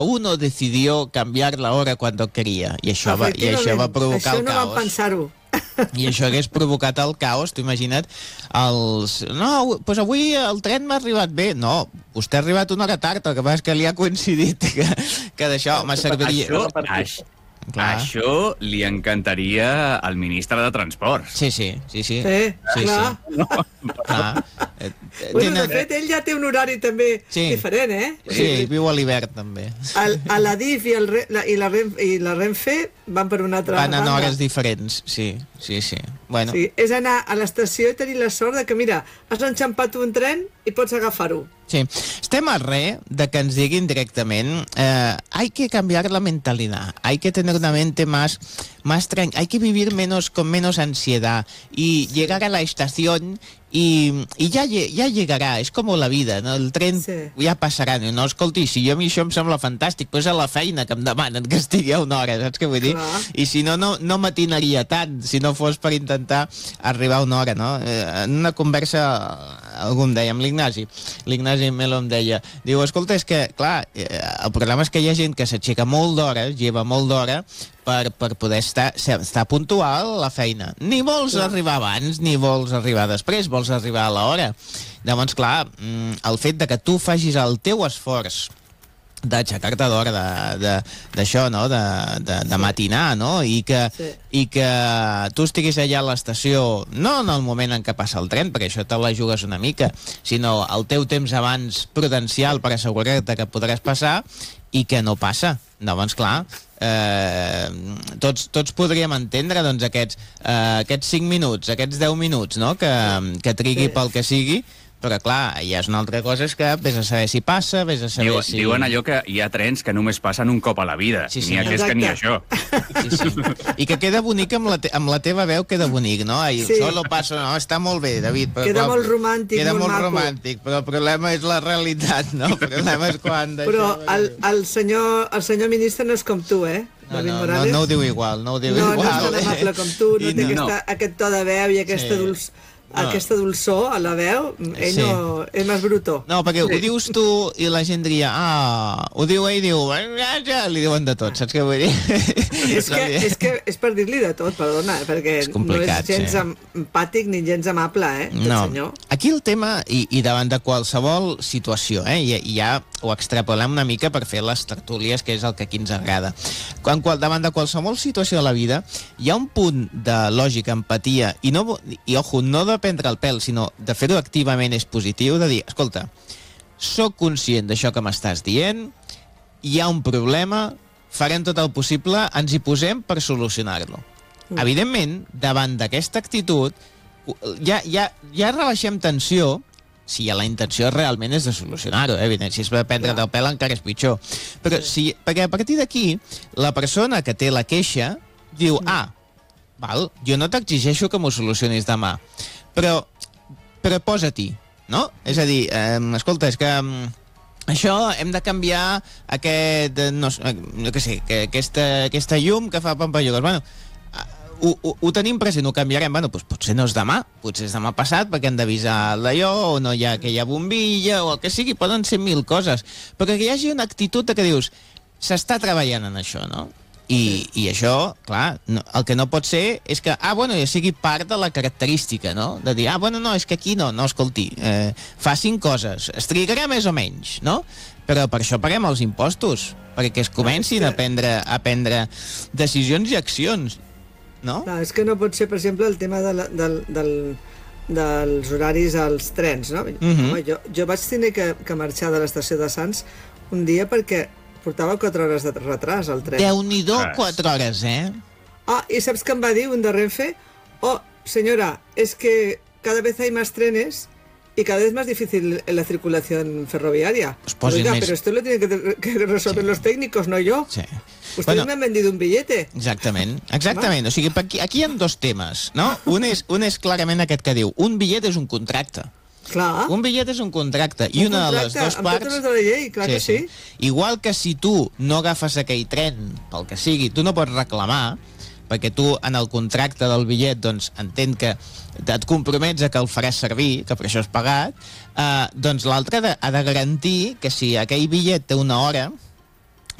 uno decidió cambiar la hora cuando quería. I això va provocar el caos. Això no vam pensar-ho. I això hagués provocat el caos, tu imagina't, no, doncs avui el tren m'ha arribat bé. No, vostè ha arribat una hora tard, el que passa és que li ha coincidit que d'això me serviria... Això li encantaria al ministre de Transports. Sí. Clar. Bueno, de fet, ell ja té un horari també diferent, eh? Sí, viu a l'hivern també. A la DIF i la Renfe van per una altra banda. Van en hores diferents, sí. Bueno. Sí, és anar a l'estació i tenir la sort de que, mira, has enxampat un tren i pots agafar-ho. Sí, estem a res de que ens diguin directament hay que cambiar la mentalidad, hay que tener una mente más tranquila, hay que vivir con menos ansiedad y llegar a la estación y ya llegarà, és com la vida, no? El tren ja passarà, no, escolti, si a mi això em sembla fantàstic, però és a la feina que em demanen que estigui a una hora, saps què vull dir? I si no m'atinaria tant, si no fos per intentar arribar a una hora, no? En una conversa algú em deia, amb l'Ignasi Melo em deia, diu, escolta, és que, clar, el problema és que hi ha gent que s'aixeca molt d'hora, lleva molt d'hora, per poder estar puntual a la feina. Ni vols arribar abans, ni vols arribar després, vols arribar a l'hora. Llavors, clar, el fet de que tu facis el teu esforç d'aixecar-te d'hora, d'això, no? De matinar, no? I que tu estiguis allà a l'estació, no en el moment en què passa el tren, perquè això te la jugues una mica, sinó el teu temps abans prudencial per assegurar-te que podràs passar i que no passa. Llavors, clar, tots podríem entendre doncs, aquests 5 minuts, aquests 10 minuts, no? que trigui pel que sigui, però clar, ja és una altra cosa, és que vés a saber si passa, vés a saber si... Diuen allò que hi ha trens que només passen un cop a la vida, ni aquest que ni això. I que queda bonic amb la teva veu, queda bonic, no? Solo passo, no, està molt bé, David. Queda molt romàntic, queda molt romàntic, però el problema és la realitat, no? El problema és quan... Però el senyor ministre no és com tu, eh? No ho diu igual, no ho diu igual. No és tan amable com tu, no té aquest to de veu i aquesta dolçor a la veu, ell no és més bruto. No, perquè ho dius tu i la gent diria, ho diu ell i diu, ja li diuen de tot, saps què vull dir? És que és per dir-li de tot, perdona, perquè no és gens empàtic ni gens amable, senyor. Aquí el tema, i davant de qualsevol situació, i ja ho extrapolem una mica per fer les tertúlies, que és el que aquí ens agrada. Davant de qualsevol situació de la vida, hi ha un punt de lògica, empatia, i ojo, no de prendre el pèl, sinó de fer-ho activament és positiu, de dir, escolta, soc conscient d'això que m'estàs dient, hi ha un problema, farem tot el possible, ens hi posem per solucionar-lo. Evidentment, davant d'aquesta actitud, ja rebaixem tensió, si la intenció realment és de solucionar-ho, evidentment, si és per prendre el pèl encara és pitjor. Però perquè a partir d'aquí, la persona que té la queixa diu, jo no t'exigeixo que m'ho solucionis demà, però posa-t'hi, no? És a dir, escolta, és que això hem de canviar aquesta llum que fa pampallugues. Bueno, ho tenim present, ho canviarem. Bueno, doncs potser no és demà, potser és demà passat, perquè hem d'avisar d'allò, o no hi ha aquella bombilla, o el que sigui, poden ser 1000 coses. Però que hi hagi una actitud que dius, s'està treballant en això, no? I això, clar, el que no pot ser és que, ja sigui part de la característica, no? De dir, no, és que aquí no, escolti, facin coses, es trigarà més o menys, no? Però per això paguem els impostos, perquè es comencin a prendre decisions i accions, no? Clar, és que no pot ser, per exemple, el tema dels horaris als trens, no? Home, jo vaig tenir que marxar de l'estació de Sants un dia perquè portava 4 hores de retras al tren. Déu-n'hi-do, 4 hores, eh? I saps què em va dir un de Renfe? Señora, es que cada vez hay más trenes y cada vez más difícil la circulación ferroviaria. Oiga, pero esto lo tienen que resolver los técnicos, no yo. Sí. Ustedes me han vendido un billete. Exactament. O sigui, aquí hi ha 2 temes, no? Un és clarament aquest que diu, un bitllet és un contracte. Clar. Un bitllet és un contracte. I una de les dues parts... Amb totes les de la llei, clar que sí. Igual que si tu no agafes aquell tren, pel que sigui, tu no pots reclamar, perquè tu en el contracte del bitllet doncs entenc que et compromets a que el faràs servir, que per això has pagat, doncs l'altre ha de garantir que si aquell bitllet té una hora,